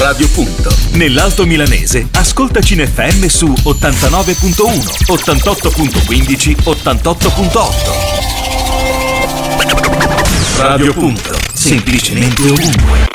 Radio Punto. Nell'Alto Milanese, ascoltaci in FM su 89.1, 88.15, 88.8. Radio Punto, semplicemente ovunque.